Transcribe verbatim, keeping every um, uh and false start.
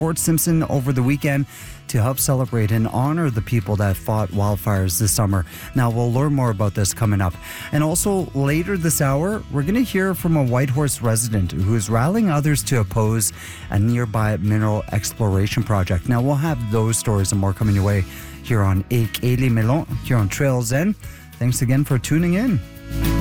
Fort Simpson over the weekend to help celebrate and honor the people that fought wildfires this summer. Now, we'll learn more about this coming up. And also, later this hour, we're going to hear from a Whitehorse resident who is rallying others to oppose a nearby mineral exploration project. Now, we'll have those stories and more coming your way here on Ik Eli Melon, here on Trails End. Thanks again for tuning in.